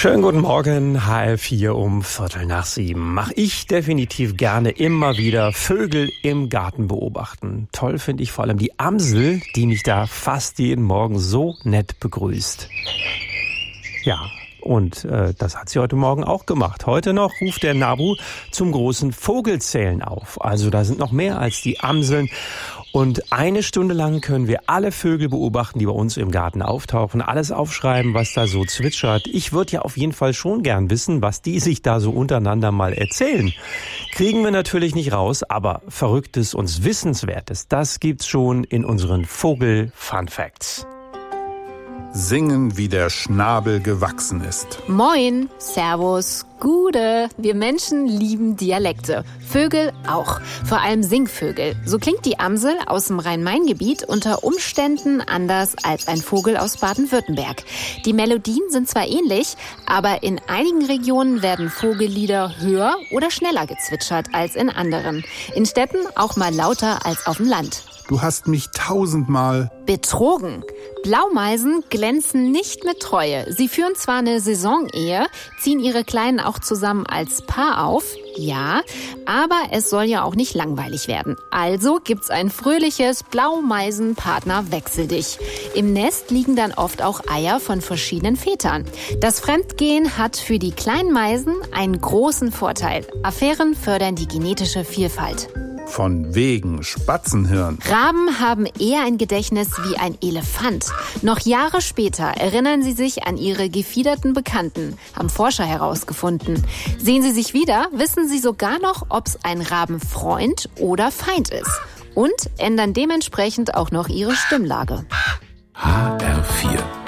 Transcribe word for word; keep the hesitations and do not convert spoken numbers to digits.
Schönen guten Morgen, halb vier um Viertel nach sieben. Mach ich definitiv gerne immer wieder Vögel im Garten beobachten. Toll finde ich vor allem die Amsel, die mich da fast jeden Morgen so nett begrüßt. Ja, und äh, das hat sie heute Morgen auch gemacht. Heute noch ruft der Nabu zum großen Vogelzählen auf. Also da sind noch mehr als die Amseln. Und eine Stunde lang können wir alle Vögel beobachten, die bei uns im Garten auftauchen, alles aufschreiben, was da so zwitschert. Ich würde ja auf jeden Fall schon gern wissen, was die sich da so untereinander mal erzählen. Kriegen wir natürlich nicht raus, aber Verrücktes und Wissenswertes, das gibt's schon in unseren Vogel-Fun-Facts. Singen, wie der Schnabel gewachsen ist. Moin, Servus, Gude. Wir Menschen lieben Dialekte. Vögel auch. Vor allem Singvögel. So klingt die Amsel aus dem Rhein-Main-Gebiet unter Umständen anders als ein Vogel aus Baden-Württemberg. Die Melodien sind zwar ähnlich, aber in einigen Regionen werden Vogellieder höher oder schneller gezwitschert als in anderen. In Städten auch mal lauter als auf dem Land. Du hast mich tausendmal betrogen. Blaumeisen glänzen nicht mit Treue. Sie führen zwar eine Saisonehe, ziehen ihre Kleinen auch zusammen als Paar auf, ja, aber es soll ja auch nicht langweilig werden. Also gibt's ein fröhliches Blaumeisen-Partner-Wechsel dich. Im Nest liegen dann oft auch Eier von verschiedenen Vätern. Das Fremdgehen hat für die kleinen Meisen einen großen Vorteil. Affären fördern die genetische Vielfalt. Von wegen Spatzenhirn. Raben haben eher ein Gedächtnis wie ein Elefant. Noch Jahre später erinnern sie sich an ihre gefiederten Bekannten, haben Forscher herausgefunden. Sehen sie sich wieder, wissen sie sogar noch, ob es ein Rabenfreund oder Feind ist. Und ändern dementsprechend auch noch ihre Stimmlage. H R vier